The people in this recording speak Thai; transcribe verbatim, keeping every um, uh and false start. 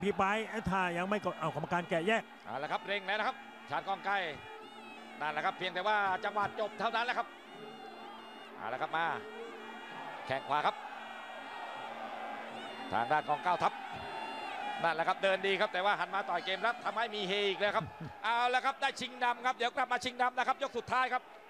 พี่ไปถ้ายังไม่กดเอากรรมการแกะแยกเอาละครับเร่งแล้วนะครับชาญกองไกรนั่นแหละครับเพียงแต่ว่าจังหวะจบเท่านั้นแหละครับเอาละครับมาแข้งขวาครับทางด้านกองเก้าทัพนั่นแหละครับเดินดีครับแต่ว่าหันมาต่อยเกมรับทำให้มีเฮอีกแล้วครับ เอาละครับได้ชิงนำครับเดี๋ยวกลับมาชิงนำนะครับยกสุดท้ายครับ